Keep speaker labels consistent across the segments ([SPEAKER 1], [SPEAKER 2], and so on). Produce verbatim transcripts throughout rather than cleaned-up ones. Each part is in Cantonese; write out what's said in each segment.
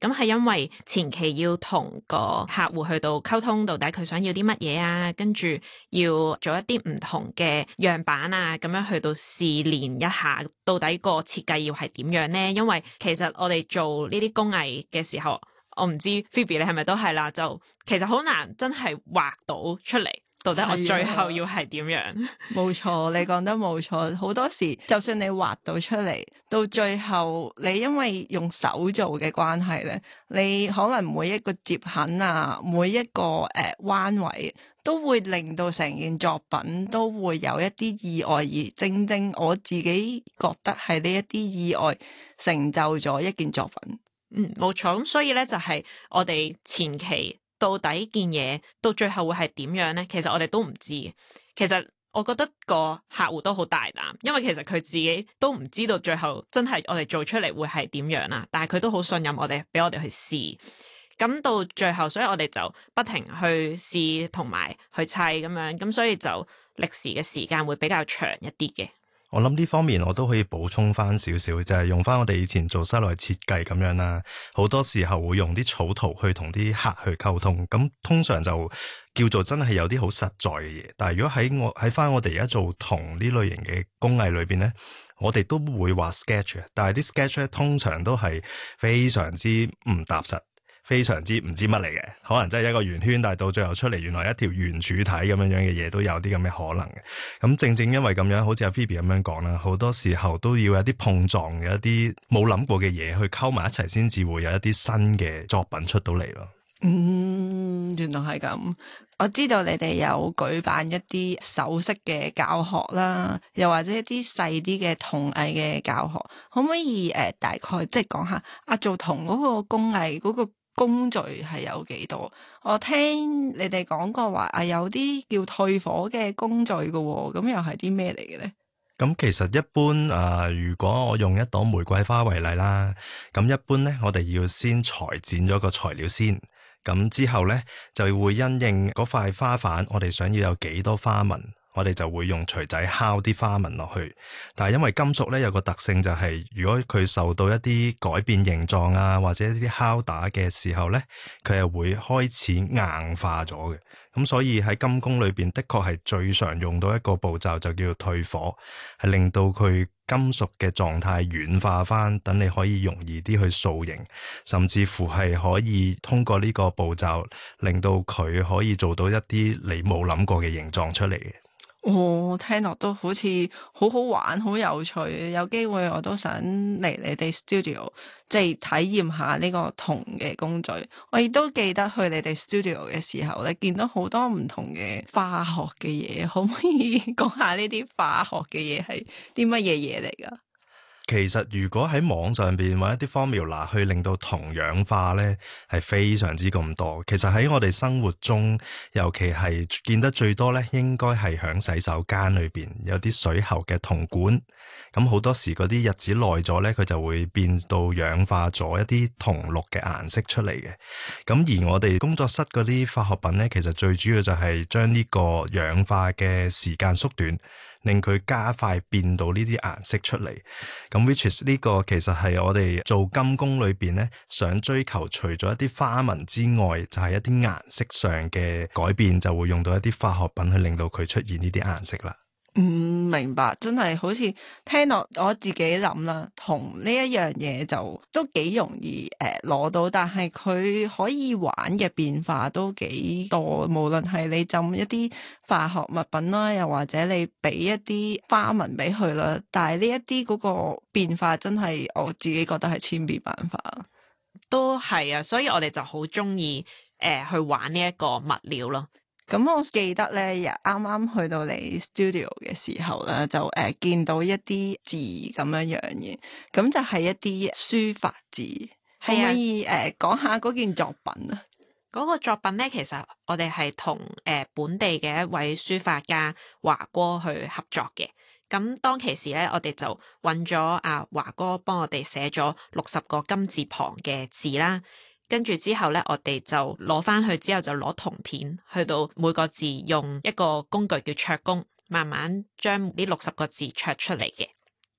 [SPEAKER 1] 咁係因為前期要同個客戶去到溝通，到底佢想要啲乜嘢啊，跟住要做一啲唔同嘅樣板啊，咁樣去到試練一下，到底個設計要係點樣呢？因為其實我哋做呢啲工藝嘅時候，我唔知 Phoebe 你係咪都係啦，就其實好難真係畫到出嚟。到底我最後要係點樣？
[SPEAKER 2] 冇錯，你講得冇錯。好多時就算你畫到出嚟，到最後你因為用手做嘅關係咧，你可能每一個接痕啊，每一個誒彎位，都會令到成件作品都會有一啲意外，而正正我自己覺得係呢一啲意外成就咗一件作品。
[SPEAKER 1] 嗯，冇錯。咁所以咧就係我哋前期。到底件嘢到最後會係點樣呢？其實我哋都唔知。其實我覺得個客戶都好大膽，因為其實佢自己都唔知道最後真係我哋做出嚟會係點樣啦。但係佢都好信任我哋，俾我哋去試。咁到最後，所以我哋就不停去試同埋去砌咁樣。咁所以就歷時嘅時間會比較長一啲嘅。
[SPEAKER 3] 我諗呢方面我都可以補充翻少少，就係用翻我哋以前做室內設計咁樣啦。好多時候會用啲草圖去同啲客去溝通，咁通常就叫做真係有啲好實在嘅嘢。但係如果喺我喺翻我哋而家做銅呢類型嘅工藝裏邊呢，我哋都會畫 sketch， 但係啲 sketch 咧通常都係非常之唔踏實。非常之唔知乜嚟嘅，可能真係一個圓圈，但係到最後出嚟原來一條圓柱體咁樣樣嘅嘢都有啲咁嘅可能嘅。咁正正因為咁樣，好似阿 Phoebe 咁樣講啦，好多時候都要有啲碰撞嘅一啲冇諗過嘅嘢去溝埋一齊，先至會有一啲新嘅作品出到嚟咯。
[SPEAKER 2] 嗯，原來係咁。我知道你哋有舉辦一啲首飾嘅教學啦，又或者一啲細啲嘅銅藝嘅教學，可唔可以誒、呃、大概即係講下啊做銅嗰個工藝嗰個工序係有幾多？我聽你哋講過話啊，有啲叫退火嘅工序嘅，咁又係啲咩嚟嘅咧？
[SPEAKER 3] 咁其實一般誒、呃，如果我用一朵玫瑰花為例啦，咁一般咧，我哋要先裁剪咗個材料先。咁之後咧，就會因應嗰塊花瓣，我哋想要有幾多花紋，我哋就會用錘仔敲啲花紋落去。但係因為金屬咧有個特性就係、是，如果佢受到一啲改變形狀啊，或者一啲敲打嘅時候咧，佢係會開始硬化咗嘅。咁所以喺金工裏邊的確係最常用到一個步驟，就叫做退火，係令到佢金屬嘅狀態軟化翻，等你可以容易啲去塑形，甚至乎係可以通過呢個步驟令到佢可以做到一啲你冇諗過嘅形狀出嚟嘅。
[SPEAKER 2] 哦，聽落都好似好好玩，好有趣。有機會我都想嚟你哋 studio，即係體驗下呢個銅嘅工序。我亦都記得去你哋 studio 嘅時候咧，見到好多唔同嘅化學嘅嘢，可唔可以講下呢啲化學嘅嘢係啲乜嘢嘢嚟噶？
[SPEAKER 3] 其實如果喺網上邊揾一啲 formula 去令到銅氧化咧，係非常之咁多。其實喺我哋生活中，尤其係見得最多咧，應該係響洗手間裏邊有啲水喉嘅銅管。咁好多時嗰啲日子耐咗咧，佢就會變到氧化咗一啲銅綠嘅顏色出嚟嘅。咁而我哋工作室嗰啲化學品咧，其實最主要就係將呢個氧化嘅時間縮短，令佢加快變到呢啲顏色出嚟。咁 which is 呢個其實係我哋做金工裏邊咧，想追求除咗一啲花紋之外，就係一啲顏色上嘅改變，就會用到一啲化學品去令到佢出現呢啲顏色啦。
[SPEAKER 2] 嗯，明白，真係好似聽落我自己諗啦，銅呢一樣嘢就都幾容易誒攞、呃、到，但係佢可以玩嘅變化都幾多，無論係你浸一啲化學物品啦，又或者你俾一啲花紋俾佢啦，但係呢一啲嗰個變化真係我自己覺得係千變萬化。
[SPEAKER 1] 都係啊，所以我哋就好中意誒去玩呢一個物料咯。
[SPEAKER 2] 咁我記得咧，啱啱去到你 studio 嘅時候咧，就誒、呃、見到一啲字咁樣樣嘅，咁就係一啲書法字，可唔可以誒講下嗰件作品啊？
[SPEAKER 1] 嗰個作品咧，其實我哋係同誒本地嘅一位書法家華哥去合作嘅。咁當其時咧，我哋就揾咗阿華哥幫我哋寫咗六十個金字旁嘅字啦。跟住之後咧，我哋就攞翻去之後就攞銅片去到每個字用一個工具叫戳工，慢慢將呢六十個字戳出嚟嘅。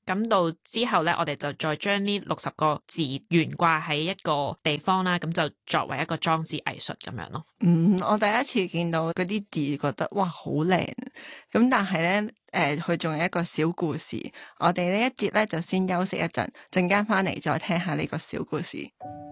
[SPEAKER 1] 咁到之後咧，我哋就再將呢六十個字懸掛喺一個地方啦，咁就作為一個裝置藝術咁樣咯。
[SPEAKER 2] 嗯，我第一次見到嗰啲字，覺得哇好靚。咁但係咧，誒、呃，佢仲有一個小故事。我哋呢一節咧就先休息一陣，陣間翻嚟再聽下呢個小故事。